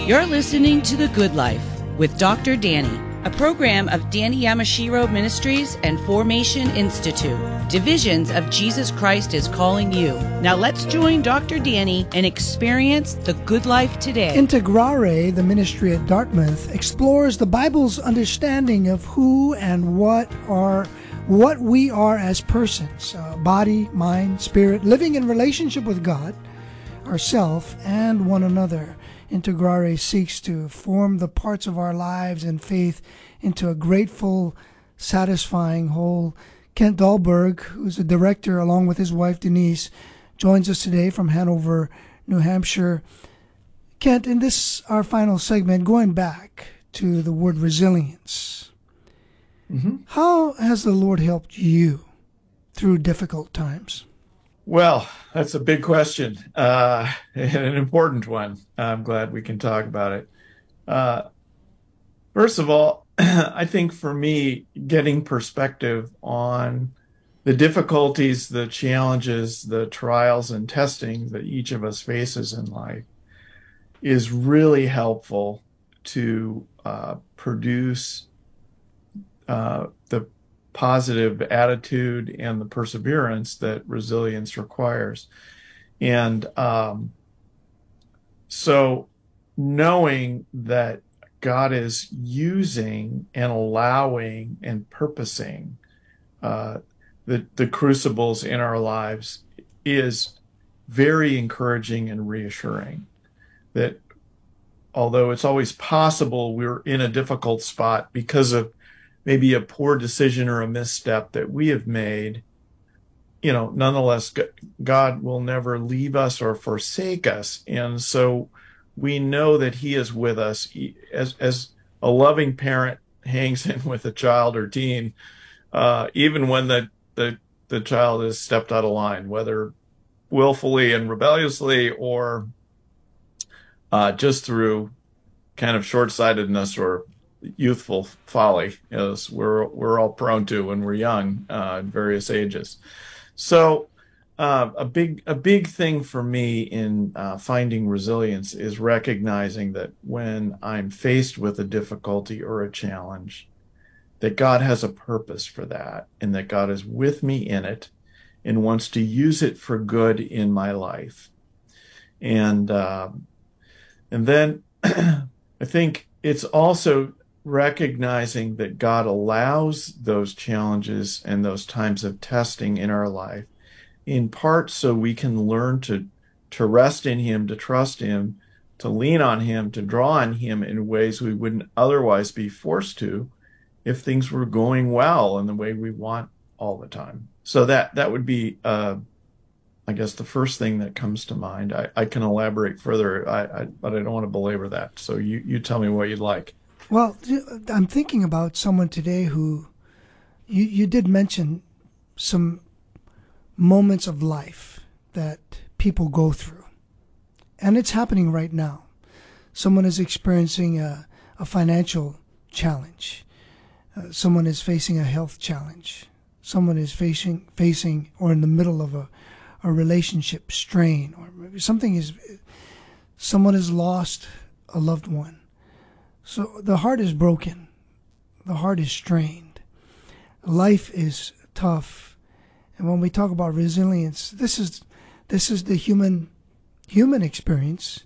You're listening to The Good Life with Dr. Danny, a program of Danny Yamashiro Ministries and Formation Institute. Divisions of Jesus Christ is calling you. Now let's join Dr. Danny and experience the good life today. Integrare, the ministry at Dartmouth, explores the Bible's understanding of who and what we are as persons, body, mind, spirit, living in relationship with God, ourself, and one another. Integrare seeks to form the parts of our lives and faith into a grateful, satisfying whole. Kent Dahlberg, who's a director along with his wife Denise, joins us today from Hanover, New Hampshire. Kent, in this, our final segment, going back to the word resilience, how has the Lord helped you through difficult times? Well, that's a big question, and an important one. I'm glad we can talk about it. First of all, I think for me, getting perspective on the difficulties, the challenges, the trials and testing that each of us faces in life is really helpful to produce the positive attitude and the perseverance that resilience requires. And so knowing that God is using and allowing and purposing the crucibles in our lives is very encouraging and reassuring. That although it's always possible we're in a difficult spot because of maybe a poor decision or a misstep that we have made, nonetheless, God will never leave us or forsake us. And so we know that he is with us as a loving parent hangs in with a child or teen, even when the child has stepped out of line, whether willfully and rebelliously or just through kind of short-sightedness or youthful folly, as we're all prone to when we're young at various ages. So a big thing for me in finding resilience is recognizing that when I'm faced with a difficulty or a challenge, that God has a purpose for that, and that God is with me in it and wants to use it for good in my life. And then I think it's also recognizing that God allows those challenges and those times of testing in our life, in part so we can learn to rest in him, to trust him, to lean on him, to draw on him in ways we wouldn't otherwise be forced to if things were going well in the way we want all the time. So that would be, I guess, the first thing that comes to mind. I can elaborate further, but I don't want to belabor that. So you tell me what you'd like. Well, I'm thinking about someone today who you did mention some moments of life that people go through, and it's happening right now. Someone is experiencing a financial challenge. Someone is facing a health challenge. Someone is facing or in the middle of a relationship strain, or maybe someone has lost a loved one. So the heart is broken. The heart is strained. Life is tough. And when we talk about resilience, this is the human experience.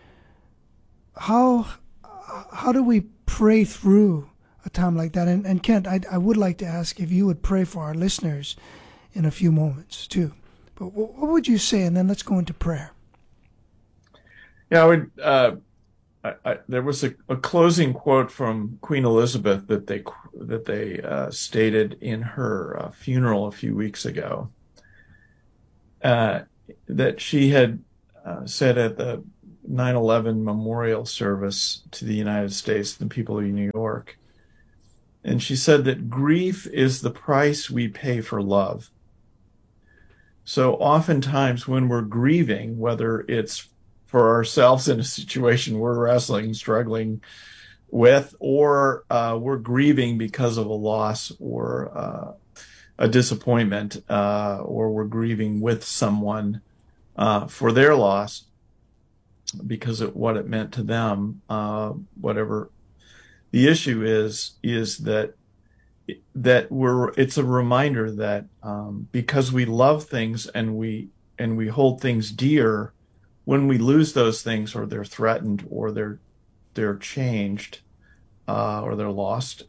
How do we pray through a time like that? And Kent, I would like to ask if you would pray for our listeners in a few moments too. But what would you say? And then let's go into prayer. Yeah, I would. There was a closing quote from Queen Elizabeth that they stated in her funeral a few weeks ago. That she had said at the 9/11 memorial service to the United States, the people of New York, and she said that grief is the price we pay for love. So oftentimes when we're grieving, whether it's for ourselves in a situation we're wrestling, struggling with, or we're grieving because of a loss or a disappointment, or we're grieving with someone for their loss, because of what it meant to them. Whatever the issue is that it's a reminder that because we love things and we hold things dear, when we lose those things, or they're threatened, or they're changed, or they're lost,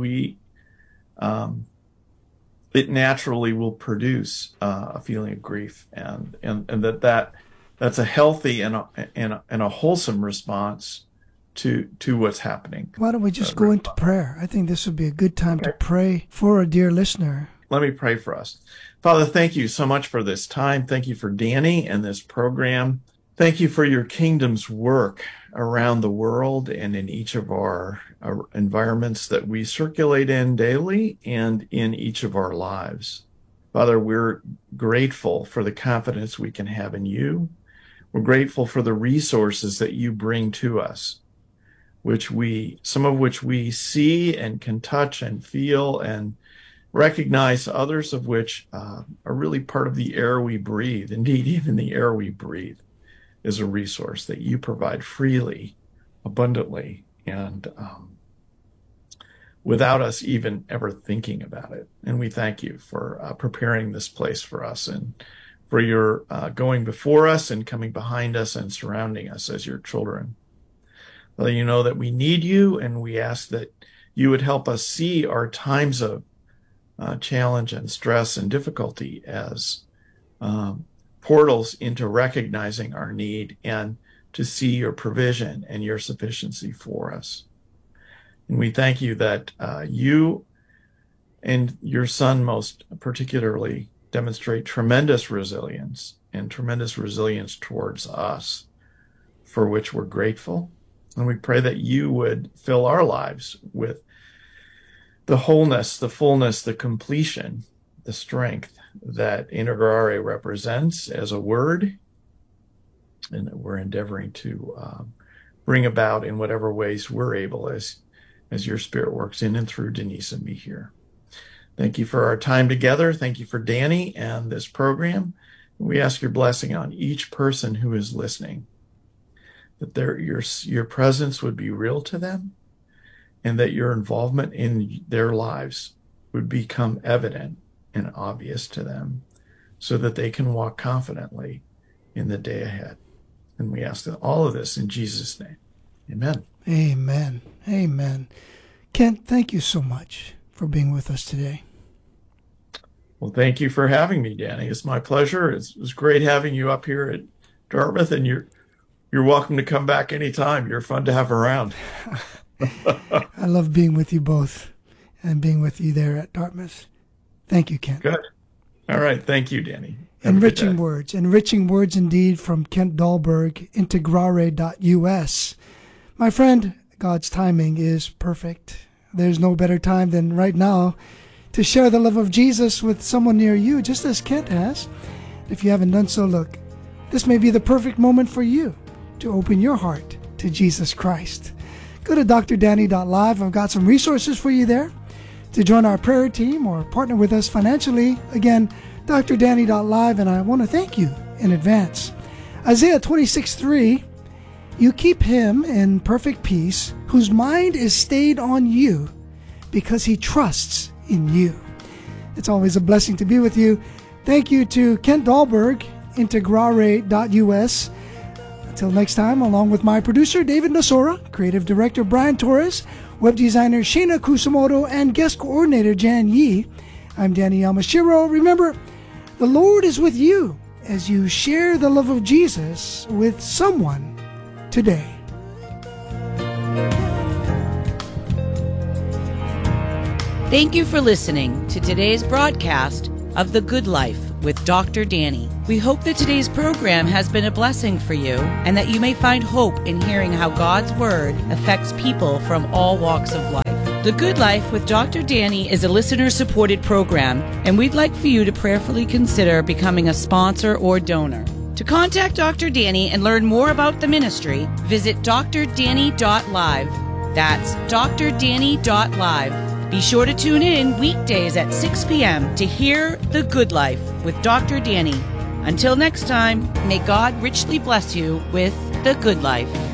it naturally will produce a feeling of grief, and that's a healthy and a wholesome response to what's happening. Why don't we just go into prayer? I think this would be a good time to pray for a dear listener. Let me pray for us. Father, thank you so much for this time. Thank you for Danny and this program. Thank you for your kingdom's work around the world and in each of our environments that we circulate in daily and in each of our lives. Father, we're grateful for the confidence we can have in you. We're grateful for the resources that you bring to us, some of which we see and can touch and feel and recognize, others of which are really part of the air we breathe. Indeed, even the air we breathe is a resource that you provide freely, abundantly, and without us even ever thinking about it. And we thank you for preparing this place for us, and for your going before us and coming behind us and surrounding us as your children. Well, you know that we need you, and we ask that you would help us see our times of challenge and stress and difficulty as portals into recognizing our need and to see your provision and your sufficiency for us. And we thank you that you and your Son most particularly demonstrate tremendous resilience towards us, for which we're grateful. And we pray that you would fill our lives with the wholeness, the fullness, the completion, the strength that Integrare represents as a word, and that we're endeavoring to bring about in whatever ways we're able as your Spirit works in and through Denise and me here. Thank you for our time together. Thank you for Danny and this program. We ask your blessing on each person who is listening, that your presence would be real to them, and that your involvement in their lives would become evident and obvious to them, so that they can walk confidently in the day ahead. And we ask all of this in Jesus' name. Amen. Amen. Amen. Kent, thank you so much for being with us today. Well, thank you for having me, Danny. It's my pleasure. It was great having you up here at Dartmouth, and you're welcome to come back anytime. You're fun to have around. I love being with you both and being with you there at Dartmouth. Thank you, Kent. Good. All right. Thank you, Danny. Enriching words indeed from Kent Dahlberg, integrare.us. My friend, God's timing is perfect. There's no better time than right now to share the love of Jesus with someone near you, just as Kent has. If you haven't done so, look, this may be the perfect moment for you to open your heart to Jesus Christ. Go to drdanny.live. I've got some resources for you there to join our prayer team or partner with us financially. Again, drdanny.live, and I want to thank you in advance. Isaiah 26:3, you keep him in perfect peace, whose mind is stayed on you, because he trusts in you. It's always a blessing to be with you. Thank you to Kent Dahlberg, integrare.us. Until next time, along with my producer, David Nasora, creative director, Brian Torres, web designer, Shayna Kusamoto, and guest coordinator, Jan Yee, I'm Danny Yamashiro. Remember, the Lord is with you as you share the love of Jesus with someone today. Thank you for listening to today's broadcast of The Good Life with Dr. Danny. We hope that today's program has been a blessing for you, and that you may find hope in hearing how God's Word affects people from all walks of life. The Good Life with Dr. Danny is a listener-supported program, and we'd like for you to prayerfully consider becoming a sponsor or donor. To contact Dr. Danny and learn more about the ministry, visit drdanny.live. That's drdanny.live. Be sure to tune in weekdays at 6 p.m. to hear The Good Life with Dr. Danny. Until next time, may God richly bless you with The Good Life